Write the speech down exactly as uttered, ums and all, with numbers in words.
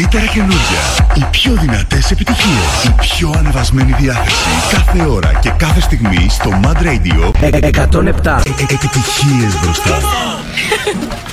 καλύτερα καινούργια. Οι πιο δυνατές επιτυχίες. Η πιο ανεβασμένη διάθεση. Κάθε ώρα και κάθε στιγμή στο Mad Radio. εκατόν επτά. Επιτυχίες μπροστά.